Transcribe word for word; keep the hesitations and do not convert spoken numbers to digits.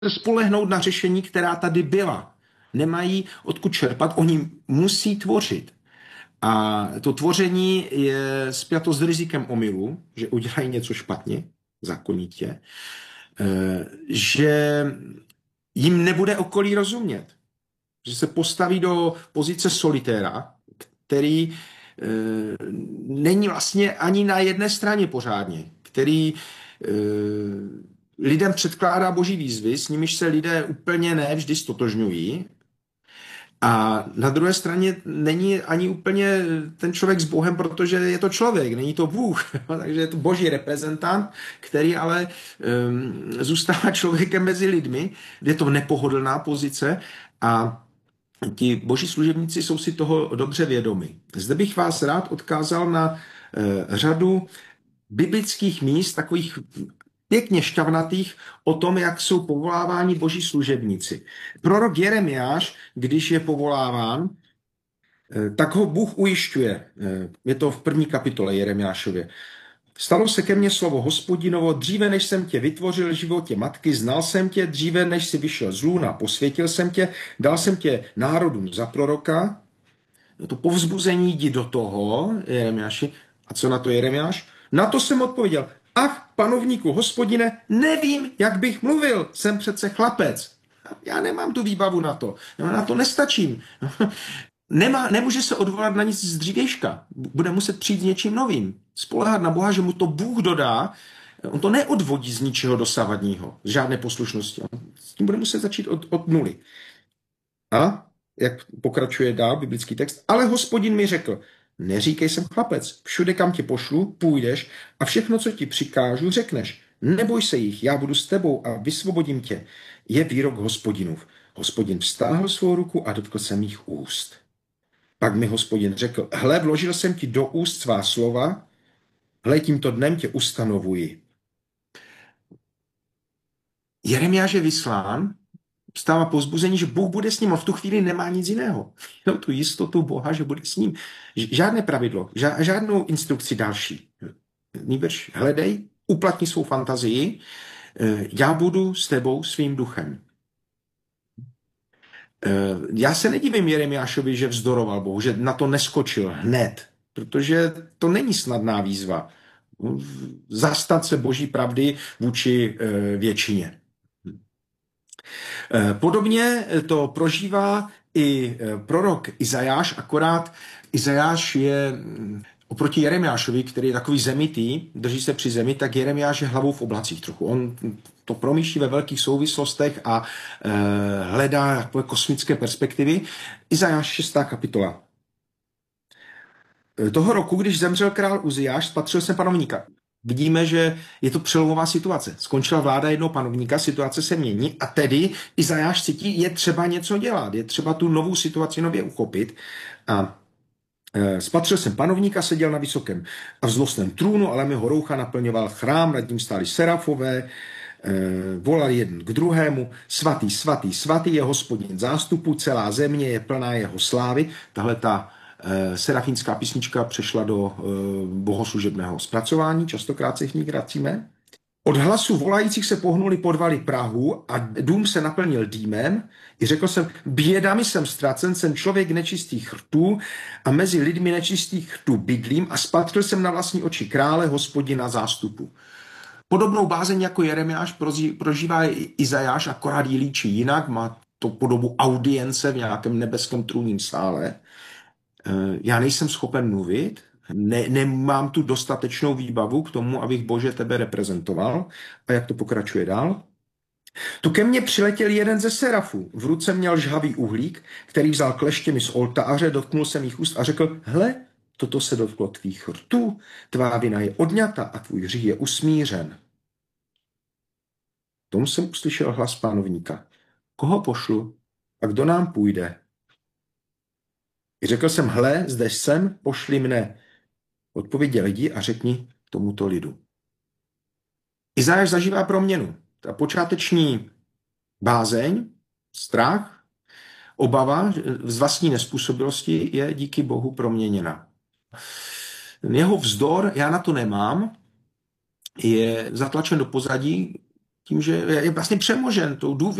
spolehnout na řešení, která tady byla. Nemají odkud čerpat, oni musí tvořit. A to tvoření je spjato s rizikem omylu, že udělají něco špatně, zákonitě, že jim nebude okolí rozumět. Že se postaví do pozice solitéra, který e, není vlastně ani na jedné straně pořádně, který e, lidem předkládá boží výzvy, s nimiž se lidé úplně ne vždy stotožňují. A na druhé straně není ani úplně ten člověk s Bohem, protože je to člověk, není to Bůh. Takže je to boží reprezentant, který ale um, zůstává člověkem mezi lidmi, je to nepohodlná pozice a ti boží služebníci jsou si toho dobře vědomi. Zde bych vás rád odkázal na uh, řadu biblických míst, takových pěkně šťavnatých o tom, jak jsou povoláváni boží služebníci. Prorok Jeremiáš, když je povoláván, tak ho Bůh ujišťuje. Je to v první kapitole Jeremiášově. Stalo se ke mně slovo Hospodinovo, dříve než jsem tě vytvořil v životě matky, znal jsem tě, dříve než jsi vyšel z lůna, posvětil jsem tě, dal jsem tě národům za proroka. To povzbuzení jdi do toho, Jeremiáši. A co na to Jeremiáš? Na to jsem odpověděl, ach, panovníku, hospodine, nevím, jak bych mluvil, jsem přece chlapec. Já nemám tu výbavu na to, na to nestačím. Nemá, nemůže se odvolat na nic z dřívějška. Bude muset přijít s něčím novým. Spoléhat na Boha, že mu to Bůh dodá, on to neodvodí z ničeho dosavadního, z žádné poslušnosti. S tím bude muset začít od, od nuly. A jak pokračuje dál biblický text, ale Hospodin mi řekl, neříkej jsem chlapec, všude kam tě pošlu, půjdeš a všechno, co ti přikážu, řekneš. Neboj se jich, já budu s tebou a vysvobodím tě. Je výrok Hospodinův. Hospodin vztáhl svou ruku a dotkl se mých úst. Pak mi Hospodin řekl, hle, vložil jsem ti do úst svá slova, hle, tímto dnem tě ustanovuji. Jeremiáš je vyslán, stává povzbuzení, že Bůh bude s ním, a v tu chvíli nemá nic jiného. Jenom tu jistotu Boha, že bude s ním. Žádné pravidlo, žádnou instrukci další. Nýbrž hledej, uplatni svou fantazii, já budu s tebou svým duchem. Já se nedivím Jeremiášovi, že vzdoroval Bohu, že na to neskočil hned, protože to není snadná výzva. Zastat se boží pravdy vůči většině. Podobně to prožívá i prorok Izajáš, akorát Izajáš je oproti Jeremiášovi, který je takový zemitý, drží se při zemi, tak Jeremiáš je hlavou v oblacích trochu. On to promýšlí ve velkých souvislostech a e, hledá takové kosmické perspektivy. Izajáš šestá kapitola. Toho roku, když zemřel král Uziáš, spatřil jsem panovníka. Vidíme, že je to přelomová situace. Skončila vláda jednoho panovníka, situace se mění a tedy Izajáš cítí, je třeba něco dělat, je třeba tu novou situaci nově uchopit. A e, spatřil jsem panovníka, seděl na vysokém a vzlostném trůnu, ale jeho roucha naplňoval chrám, nad ním stáli serafové, e, volali jeden k druhému, svatý, svatý, svatý je Hospodin zástupu, celá země je plná jeho slávy. Tahle ta serafínská písnička přešla do bohoslužebného zpracování, častokrát se v ní vracíme. Od hlasu volajících se pohnuli podvaly prahu a dům se naplnil dýmem. I řekl jsem, bědami jsem ztracen, jsem člověk nečistých rtů a mezi lidmi nečistých rtů bydlím a spatřil jsem na vlastní oči krále, Hospodina zástupu. Podobnou bázeň jako Jeremiáš prožívá i Izajáš, akorát ji líčí jinak, má to podobu audience v nějakém nebeském trůnním sále. Já nejsem schopen mluvit, ne, nemám tu dostatečnou výbavu k tomu, abych Bože tebe reprezentoval. A jak to pokračuje dál? Tu ke mně přiletěl jeden ze serafů. V ruce měl žhavý uhlík, který vzal kleštěmi z oltáře, dotknul se mých úst a řekl, hle, toto se dotklo tvých rtů, tvá vina je odňata a tvůj hřích je usmířen. Tom jsem uslyšel hlas pánovníka. Koho pošlu a kdo nám půjde? I řekl jsem, hle, zde jsem, pošli mne. Odpověděl lidi a řekni tomuto lidu. Izajáš zažívá proměnu. Ta počáteční bázeň, strach, obava z vlastní nezpůsobilosti je díky Bohu proměněna. Jeho vzdor, já na to nemám, je zatlačen do pozadí, tím, že je vlastně přemožen tou